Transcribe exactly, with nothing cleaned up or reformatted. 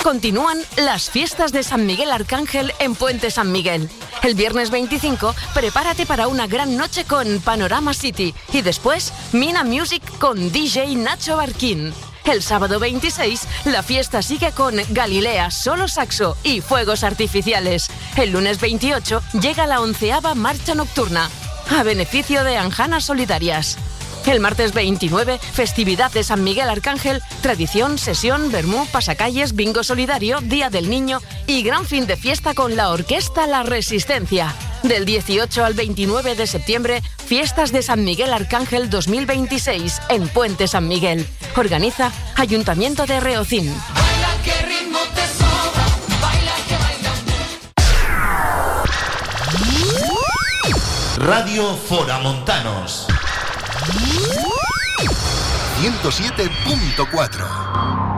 Continúan las fiestas de San Miguel Arcángel en Puente San Miguel. El viernes veinticinco, prepárate para una gran noche con Panorama City y después Mina Music con D J Nacho Barquín. El sábado veintiséis, la fiesta sigue con Galilea, Solo Saxo y fuegos artificiales. El lunes veintiocho llega la onceava marcha nocturna, a beneficio de Anjanas Solidarias. El martes veintinueve, festividad de San Miguel Arcángel, tradición, sesión, vermú, pasacalles, bingo solidario, Día del Niño y gran fin de fiesta con la orquesta La Resistencia. Del dieciocho al veintinueve de septiembre, fiestas de San Miguel Arcángel dos mil veintiséis en Puente San Miguel. Organiza Ayuntamiento de Reocín. Radio Foramontanos ciento siete punto cuatro.